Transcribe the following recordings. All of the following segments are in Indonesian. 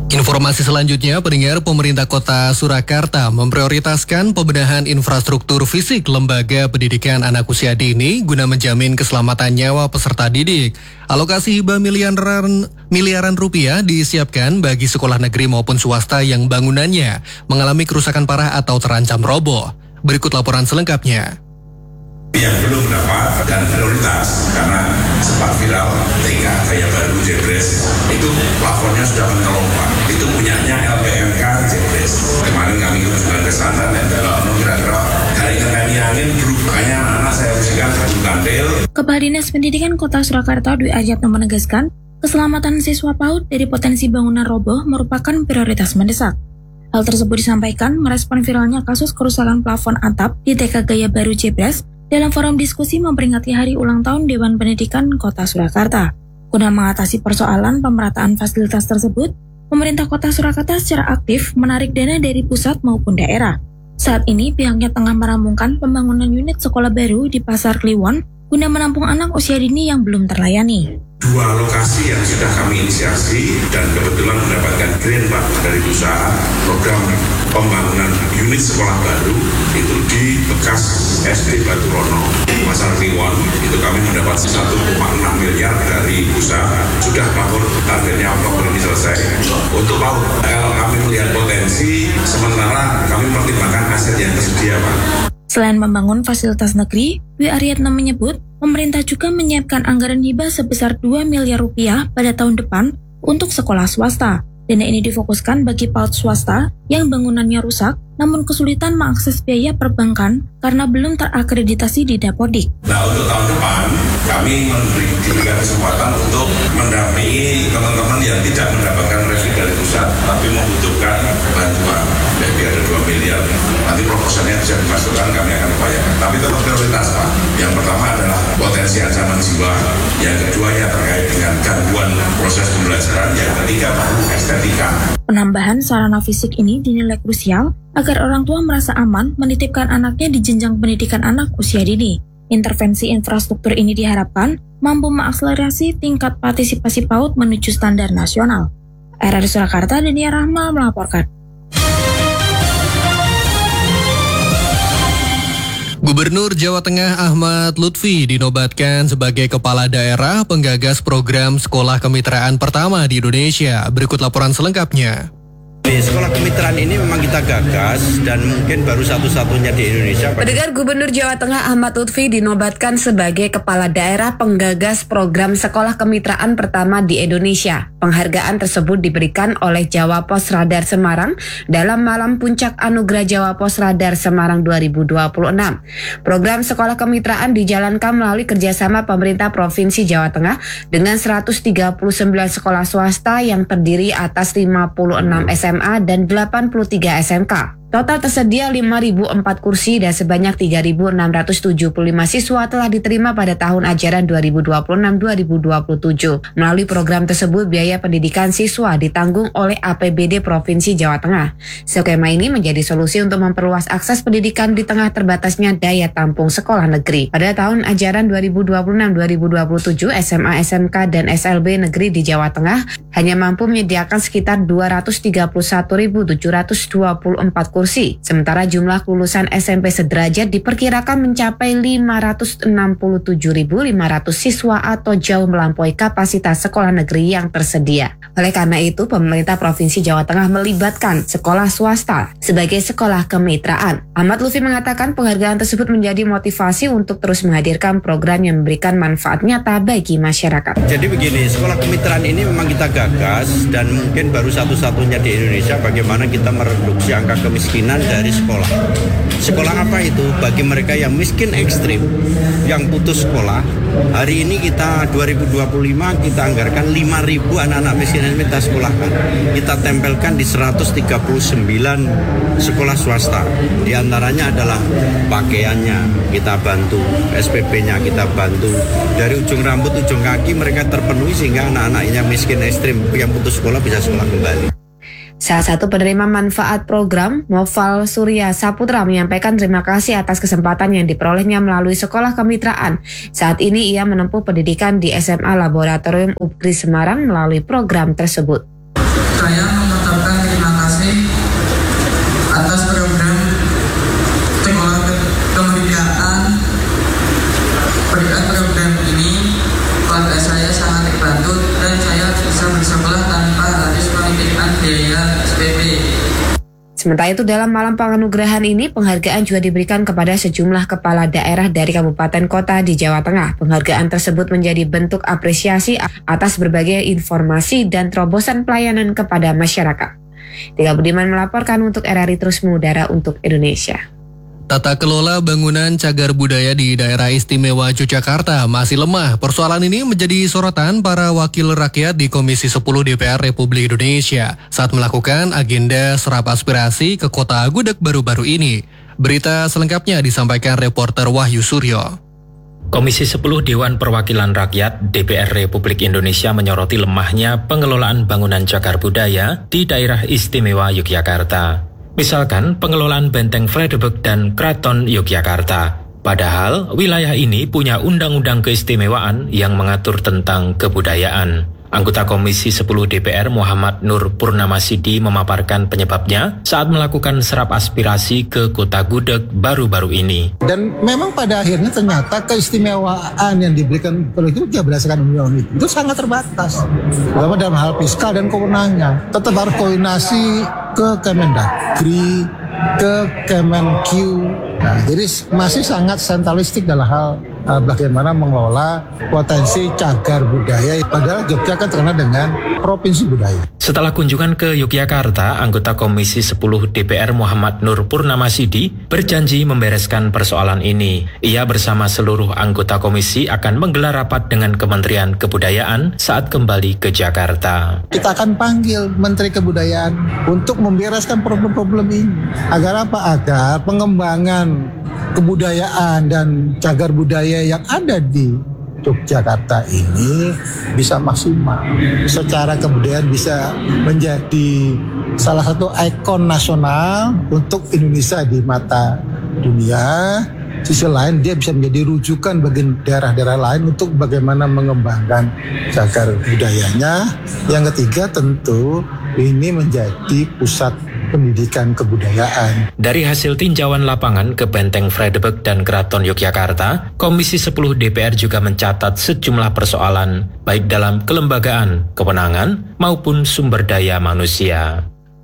Informasi selanjutnya, pendengar, pemerintah kota Surakarta memprioritaskan pembenahan infrastruktur fisik lembaga pendidikan anak usia dini guna menjamin keselamatan nyawa peserta didik. Alokasi hibah miliaran rupiah disiapkan bagi sekolah negeri maupun swasta yang bangunannya mengalami kerusakan parah atau terancam roboh. Berikut laporan selengkapnya. Yang belum dapat dan prioritas karena sempat viral ketika Gaya Baru Jebres itu plafonnya sudah mengelompok. Itu punyanya LPMK Jebres. Kemarin kami kunjungan ke sana dan kira-kira hari ini angin berubahnya anak saya usikan kandil. Kepala Dinas Pendidikan Kota Surakarta Dwi Ajatno menegaskan keselamatan siswa PAUD dari potensi bangunan roboh merupakan prioritas mendesak. Hal tersebut disampaikan merespon viralnya kasus kerusakan plafon atap di TK Gaya Baru Jebres dalam forum diskusi memperingati Hari Ulang Tahun Dewan Pendidikan Kota Surakarta. Guna mengatasi persoalan pemerataan fasilitas tersebut, pemerintah Kota Surakarta secara aktif menarik dana dari pusat maupun daerah. Saat ini pihaknya tengah merampungkan pembangunan unit sekolah baru di Pasar Kliwon guna menampung anak usia dini yang belum terlayani. 2 lokasi yang sudah kami inisiasi dan kebetulan mendapatkan grant Pak dari usaha program pembangunan unit sekolah baru itu di bekas SD Batu Rono, Pasar Kliwon. Itu kami mendapat 1,6 miliar dari usaha. Sudah PAUD targetnya Oktober ini selesai. Untuk PAUD, kalau kami melihat potensi, sementara kami pertimbangkan aset yang tersedia Pak. Selain membangun fasilitas negeri, Dwi Ajatno menyebut pemerintah juga menyiapkan anggaran hibah sebesar 2 miliar rupiah pada tahun depan untuk sekolah swasta. Dana ini difokuskan bagi PAUD swasta yang bangunannya rusak namun kesulitan mengakses biaya perbankan karena belum terakreditasi di Dapodik. Nah, untuk tahun depan kami memberikan kesempatan untuk mendampingi teman-teman yang tidak mendapatkan revisi dari pusat tapi membutuhkan bantuan. Jadi ada 2 miliar. Nanti proposalnya bisa dimasukkan, kami akan upayakan. Tapi tetap prioritas Pak. Yang pertama adalah potensi ancaman jiwa. Yang kedua ya terkait dengan gangguan proses pembelajaran. Yang ketiga baru estetika. Penambahan sarana fisik ini dinilai krusial agar orang tua merasa aman menitipkan anaknya di jenjang pendidikan anak usia dini. Intervensi infrastruktur ini diharapkan mampu mengakselerasi tingkat partisipasi PAUD menuju standar nasional. RRI Surakarta, Dania Rahma melaporkan. Gubernur Jawa Tengah Ahmad Lutfi dinobatkan sebagai Kepala Daerah penggagas program Sekolah Kemitraan pertama di Indonesia. Berikut laporan selengkapnya. Sekolah kemitraan ini memang kita gagas dan mungkin baru satu-satunya di Indonesia. Pendengar, Gubernur Jawa Tengah Ahmad Lutfi dinobatkan sebagai Kepala Daerah penggagas program Sekolah Kemitraan pertama di Indonesia. Penghargaan tersebut diberikan oleh Jawa Pos Radar Semarang dalam Malam Puncak Anugerah Jawa Pos Radar Semarang 2026. Program Sekolah Kemitraan dijalankan melalui kerjasama pemerintah Provinsi Jawa Tengah dengan 139 sekolah swasta yang terdiri atas 56 SMA dan 83 SMK. Total tersedia 5.004 kursi dan sebanyak 3.675 siswa telah diterima pada tahun ajaran 2026-2027. Melalui program tersebut, biaya pendidikan siswa ditanggung oleh APBD Provinsi Jawa Tengah. Skema ini menjadi solusi untuk memperluas akses pendidikan di tengah terbatasnya daya tampung sekolah negeri. Pada tahun ajaran 2026-2027, SMA, SMK, dan SLB negeri di Jawa Tengah hanya mampu menyediakan sekitar 231.724 kursi. Sementara jumlah lulusan SMP sederajat diperkirakan mencapai 567.500 siswa atau jauh melampaui kapasitas sekolah negeri yang tersedia. Oleh karena itu, pemerintah Provinsi Jawa Tengah melibatkan sekolah swasta sebagai sekolah kemitraan. Ahmad Lutfi mengatakan penghargaan tersebut menjadi motivasi untuk terus menghadirkan program yang memberikan manfaat nyata bagi masyarakat. Jadi begini, sekolah kemitraan ini memang kita gagas dan mungkin baru satu-satunya di Indonesia bagaimana kita mereduksi angka kemiskinan dari sekolah. Sekolah apa itu? Bagi mereka yang miskin ekstrim, yang putus sekolah. Hari ini kita 2025 kita anggarkan 5.000 anak-anak miskin yang kita sekolahkan. Kita tempelkan di 139 sekolah swasta. Di antaranya adalah pakaiannya kita bantu, SPP-nya kita bantu. Dari ujung rambut, ujung kaki mereka terpenuhi sehingga anak-anaknya miskin ekstrim yang putus sekolah bisa sekolah kembali. Salah satu penerima manfaat program, Noval Surya Saputra, menyampaikan terima kasih atas kesempatan yang diperolehnya melalui sekolah kemitraan. Saat ini ia menempuh pendidikan di SMA Laboratorium UPGRI Semarang melalui program tersebut. saya mengucapkan terima kasih atas program sekolah kemerdekaan. Berkat program ini, keluarga saya sangat terbantu dan saya bisa bersekolah tanpa harus memikirkan biaya SPP. Sementara itu dalam malam penganugerahan ini, penghargaan juga diberikan kepada sejumlah kepala daerah dari kabupaten kota di Jawa Tengah. Penghargaan tersebut menjadi bentuk apresiasi atas berbagai informasi dan terobosan pelayanan kepada masyarakat. Tika Budiman melaporkan untuk RRI Terus Mengudara untuk Indonesia. Tata kelola bangunan cagar budaya di daerah istimewa Yogyakarta masih lemah. Persoalan ini menjadi sorotan para wakil rakyat di Komisi 10 DPR Republik Indonesia saat melakukan agenda serap aspirasi ke Kota Gudeg baru-baru ini. Berita selengkapnya disampaikan reporter Wahyu Suryo. Komisi 10 Dewan Perwakilan Rakyat DPR Republik Indonesia menyoroti lemahnya pengelolaan bangunan cagar budaya di daerah istimewa Yogyakarta. Misalkan pengelolaan Benteng Vredenburg dan Keraton Yogyakarta. Padahal wilayah ini punya undang-undang keistimewaan yang mengatur tentang kebudayaan. Anggota Komisi 10 DPR Muhammad Nur Purnamasidi memaparkan penyebabnya saat melakukan serap aspirasi ke Kota Gudeg baru-baru ini. Dan memang pada akhirnya ternyata keistimewaan yang diberikan oleh Jogja berdasarkan undang-undang itu sangat terbatas. Terutama dalam hal fiskal dan kewenangan. Tetap harus koordinasi ke Kemendagri, ke Kemenq. Nah, jadi masih sangat sentralistik dalam hal bagaimana mengelola potensi cagar budaya. Padahal Jogja kan terkenal dengan provinsi budaya. Setelah kunjungan ke Yogyakarta, anggota Komisi 10 DPR Muhammad Nur Purnamasidi berjanji membereskan persoalan ini. Ia bersama seluruh anggota komisi akan menggelar rapat dengan Kementerian Kebudayaan saat kembali ke Jakarta. Kita akan panggil Menteri Kebudayaan untuk membereskan problem-problem ini. Agar apa? Agar pengembangan kebudayaan dan cagar budaya yang ada di Yogyakarta ini bisa maksimal. Secara kebudayaan bisa menjadi salah satu ikon nasional untuk Indonesia di mata dunia. Sisi lain dia bisa menjadi rujukan bagi daerah-daerah lain untuk bagaimana mengembangkan cagar budayanya. Yang ketiga tentu ini menjadi pusat pendidikan kebudayaan. Dari hasil tinjauan lapangan ke Benteng Vredenburg dan Keraton Yogyakarta, Komisi 10 DPR juga mencatat sejumlah persoalan, baik dalam kelembagaan, kewenangan, maupun sumber daya manusia.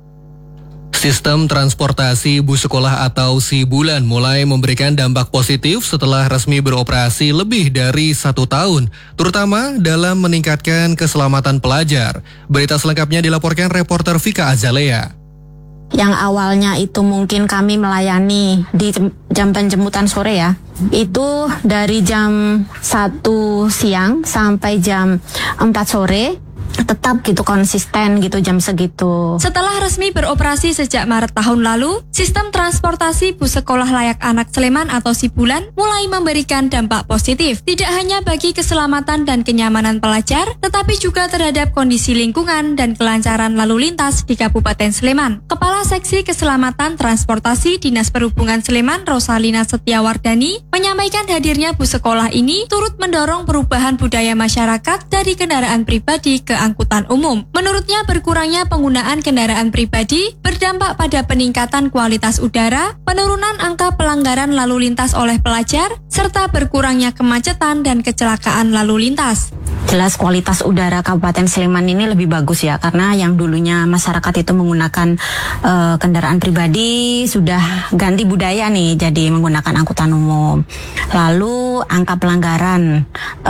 Sistem transportasi bus sekolah atau Sibulan mulai memberikan dampak positif setelah resmi beroperasi lebih dari 1 tahun, terutama dalam meningkatkan keselamatan pelajar. Berita selengkapnya dilaporkan reporter Vika Azalea. Yang awalnya itu mungkin kami melayani di jam penjemputan sore ya, itu dari jam 1 siang sampai jam 4 sore, tetap gitu konsisten gitu jam segitu. Setelah resmi beroperasi sejak Maret tahun lalu, sistem transportasi bus sekolah layak anak Sleman atau Sibulan mulai memberikan dampak positif. Tidak hanya bagi keselamatan dan kenyamanan pelajar, tetapi juga terhadap kondisi lingkungan dan kelancaran lalu lintas di Kabupaten Sleman. Kepala Seksi Keselamatan Transportasi Dinas Perhubungan Sleman, Rosalina Setiawardani, menyampaikan hadirnya bus sekolah ini turut mendorong perubahan budaya masyarakat dari kendaraan pribadi ke angkutan umum. Menurutnya, berkurangnya penggunaan kendaraan pribadi berdampak pada peningkatan kualitas udara, penurunan angka pelanggaran lalu lintas oleh pelajar, serta berkurangnya kemacetan dan kecelakaan lalu lintas. Jelas kualitas udara Kabupaten Sleman ini lebih bagus ya, karena yang dulunya masyarakat itu menggunakan kendaraan pribadi sudah ganti budaya nih, jadi menggunakan angkutan umum. Lalu angka pelanggaran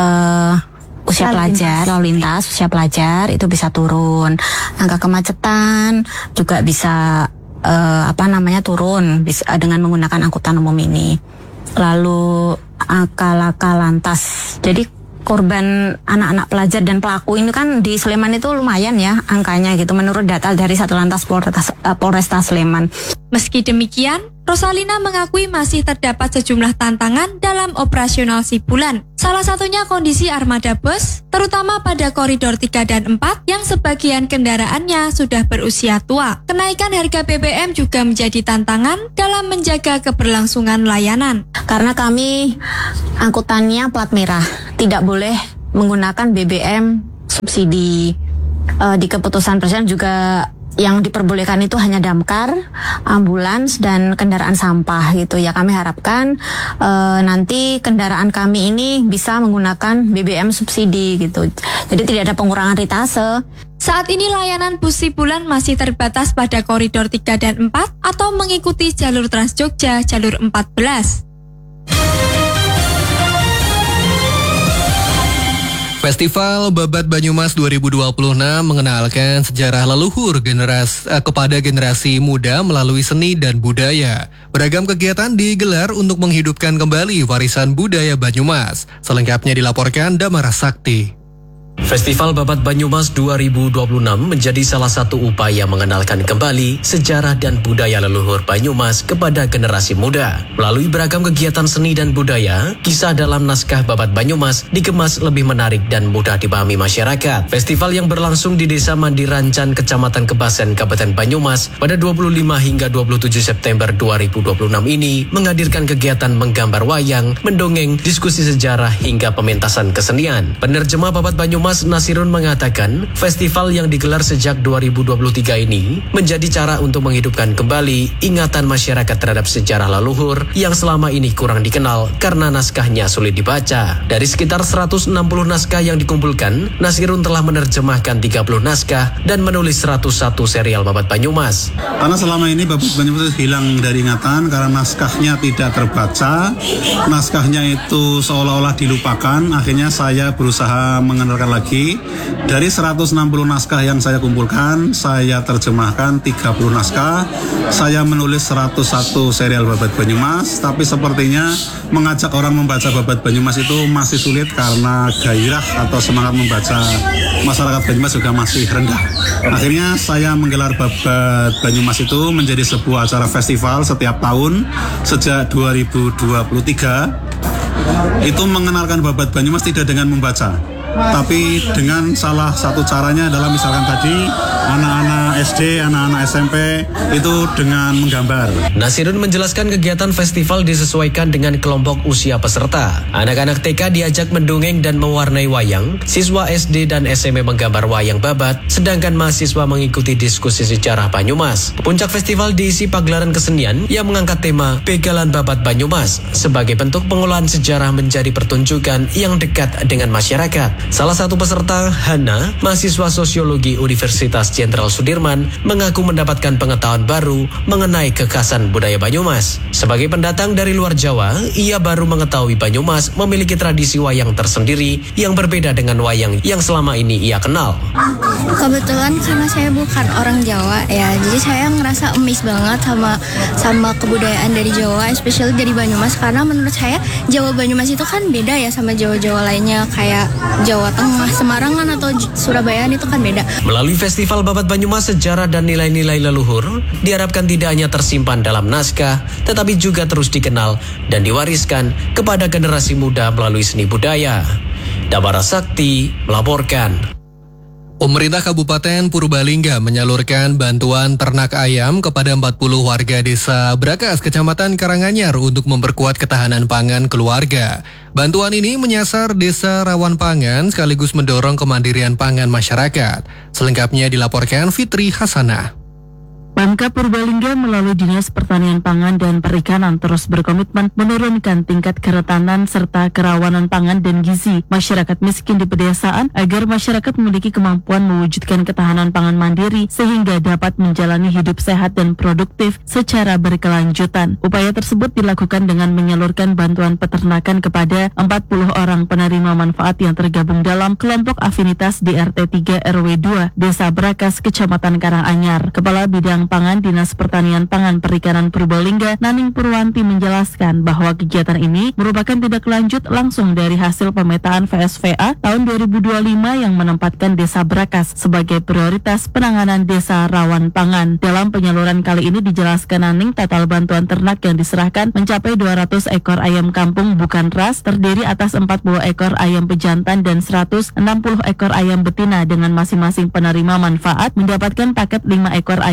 lalu lintas usia pelajar itu bisa turun. Angka kemacetan juga bisa turun bisa dengan menggunakan angkutan umum ini. Lalu angka laka lantas. Jadi korban anak-anak pelajar dan pelaku ini kan di Sleman itu lumayan ya angkanya gitu menurut data dari Satlantas Polresta Sleman. Meski demikian, Rosalina mengakui masih terdapat sejumlah tantangan dalam operasional Sibulan. Salah satunya kondisi armada bus, terutama pada koridor 3 dan 4 yang sebagian kendaraannya sudah berusia tua. Kenaikan harga BBM juga menjadi tantangan dalam menjaga keberlangsungan layanan. Karena kami angkutannya plat merah, tidak boleh menggunakan BBM subsidi. Di keputusan Presiden juga yang diperbolehkan itu hanya damkar, ambulans, dan kendaraan sampah gitu ya. Kami harapkan nanti kendaraan kami ini bisa menggunakan BBM subsidi gitu. Jadi tidak ada pengurangan ritase. Saat ini layanan bus Sibulan masih terbatas pada koridor 3 dan 4 atau mengikuti jalur Trans Jogja jalur 14. Festival Babat Banyumas 2026 mengenalkan sejarah leluhur kepada generasi muda melalui seni dan budaya. Beragam kegiatan digelar untuk menghidupkan kembali warisan budaya Banyumas. Selengkapnya dilaporkan Damara Sakti. Festival Babat Banyumas 2026 menjadi salah satu upaya mengenalkan kembali sejarah dan budaya leluhur Banyumas kepada generasi muda. Melalui beragam kegiatan seni dan budaya, kisah dalam naskah Babat Banyumas dikemas lebih menarik dan mudah dipahami masyarakat. Festival yang berlangsung di Desa Mandirancan, Kecamatan Kebasen, Kabupaten Banyumas pada 25 hingga 27 September 2026 ini menghadirkan kegiatan menggambar wayang, mendongeng, diskusi sejarah hingga pementasan kesenian. Penerjemah Babat Banyumas Nasirun mengatakan, festival yang digelar sejak 2023 ini menjadi cara untuk menghidupkan kembali ingatan masyarakat terhadap sejarah leluhur yang selama ini kurang dikenal karena naskahnya sulit dibaca. Dari sekitar 160 naskah yang dikumpulkan, Nasirun telah menerjemahkan 30 naskah dan menulis 101 serial Babat Banyumas. Karena selama ini Babat Banyumas hilang dari ingatan karena naskahnya tidak terbaca, naskahnya itu seolah-olah dilupakan. Akhirnya saya berusaha mengenalkan lagi. Dari 160 naskah yang saya kumpulkan, saya terjemahkan 30 naskah. Saya menulis 101 serial Babat Banyumas, tapi sepertinya mengajak orang membaca Babat Banyumas itu masih sulit karena gairah atau semangat membaca masyarakat Banyumas juga masih rendah. Akhirnya saya menggelar Babat Banyumas itu menjadi sebuah acara festival setiap tahun sejak 2023. Itu mengenalkan Babat Banyumas tidak dengan membaca, tapi dengan salah satu caranya adalah misalkan tadi anak-anak SD, anak-anak SMP itu dengan menggambar. Nasirun menjelaskan kegiatan festival disesuaikan dengan kelompok usia peserta. Anak-anak TK diajak mendongeng dan mewarnai wayang, siswa SD dan SMP menggambar wayang babat, sedangkan mahasiswa mengikuti diskusi sejarah Banyumas. Puncak festival diisi pagelaran kesenian yang mengangkat tema Begalan Babat Banyumas sebagai bentuk pengolahan sejarah menjadi pertunjukan yang dekat dengan masyarakat. Salah satu peserta, Hana, mahasiswa sosiologi Universitas Jenderal Sudirman, mengaku mendapatkan pengetahuan baru mengenai kekhasan budaya Banyumas. Sebagai pendatang dari luar Jawa, ia baru mengetahui Banyumas memiliki tradisi wayang tersendiri yang berbeda dengan wayang yang selama ini ia kenal. Kebetulan karena saya bukan orang Jawa ya, jadi saya ngerasa amazed banget sama kebudayaan dari Jawa, especially dari Banyumas, karena menurut saya Jawa Banyumas itu kan beda ya sama Jawa-Jawa lainnya kayak Jawa Tengah, Semarangan atau Surabaya itu kan beda. Melalui Festival Babat Banyumas, sejarah dan nilai-nilai leluhur diharapkan tidak hanya tersimpan dalam naskah, tetapi juga terus dikenal dan diwariskan kepada generasi muda melalui seni budaya. Damara Sakti melaporkan. Pemerintah Kabupaten Purbalingga menyalurkan bantuan ternak ayam kepada 40 warga desa Brakas, Kecamatan Karanganyar untuk memperkuat ketahanan pangan keluarga. Bantuan ini menyasar desa rawan pangan sekaligus mendorong kemandirian pangan masyarakat. Selengkapnya dilaporkan Fitri Hasanah. Pemkab Purbalingga melalui Dinas Pertanian Pangan dan Perikanan terus berkomitmen menurunkan tingkat kerentanan serta kerawanan pangan dan gizi masyarakat miskin di pedesaan agar masyarakat memiliki kemampuan mewujudkan ketahanan pangan mandiri sehingga dapat menjalani hidup sehat dan produktif secara berkelanjutan. Upaya tersebut dilakukan dengan menyalurkan bantuan peternakan kepada 40 orang penerima manfaat yang tergabung dalam kelompok afinitas di RT 3 RW 2 Desa Brakas, Kecamatan Karanganyar. Kepala Bidang Pangan Dinas Pertanian Pangan Perikanan Purbalingga, Naning Purwanti menjelaskan bahwa kegiatan ini merupakan tindak lanjut langsung dari hasil pemetaan VSVA tahun 2025 yang menempatkan Desa Brakas sebagai prioritas penanganan desa rawan pangan. Dalam penyaluran kali ini dijelaskan Naning, total bantuan ternak yang diserahkan mencapai 200 ekor ayam kampung bukan ras, terdiri atas 40 ekor ayam pejantan dan 160 ekor ayam betina, dengan masing-masing penerima manfaat mendapatkan paket 5 ekor ayam dengan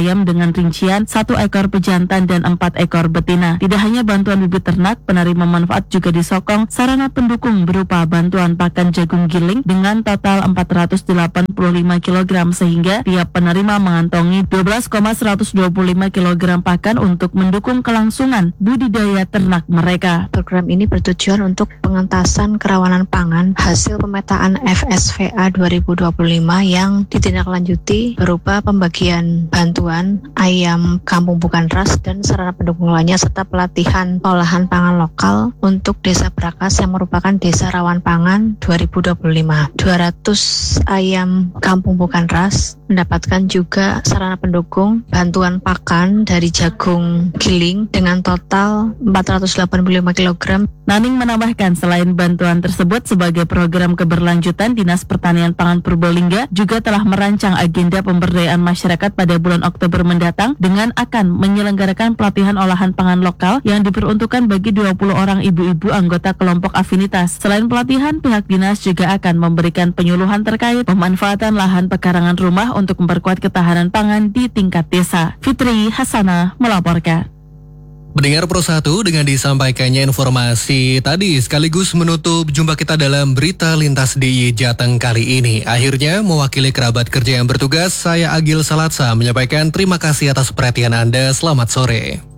dengan rincian 1 ekor pejantan dan 4 ekor betina. Tidak hanya bantuan bibit ternak, penerima manfaat juga disokong sarana pendukung berupa bantuan pakan jagung giling dengan total 485 kg sehingga tiap penerima mengantongi 12,125 kg pakan untuk mendukung kelangsungan budidaya ternak mereka. Program ini bertujuan untuk pengentasan kerawanan pangan hasil pemetaan FSVA 2025 yang ditindaklanjuti berupa pembagian bantuan ayam kampung bukan ras dan sarana pendukung lainnya serta pelatihan olahan pangan lokal untuk Desa Brakas yang merupakan desa rawan pangan 2025. 200 ayam kampung bukan ras mendapatkan juga sarana pendukung bantuan pakan dari jagung giling dengan total 485 kg. Naning menambahkan selain bantuan tersebut sebagai program keberlanjutan, Dinas Pertanian Pangan Purbalingga juga telah merancang agenda pemberdayaan masyarakat pada bulan Oktober mendatang dengan akan menyelenggarakan pelatihan olahan pangan lokal yang diperuntukkan bagi 20 orang ibu-ibu anggota kelompok afinitas. Selain pelatihan, pihak dinas juga akan memberikan penyuluhan terkait pemanfaatan lahan pekarangan rumah untuk memperkuat ketahanan pangan di tingkat desa. Fitri Hasanah melaporkan. Mendengar Pro 1 dengan disampaikannya informasi tadi sekaligus menutup jumpa kita dalam berita lintas DIY Jateng kali ini. Akhirnya mewakili kerabat kerja yang bertugas, saya Agil Salatsa menyampaikan terima kasih atas perhatian Anda. Selamat sore.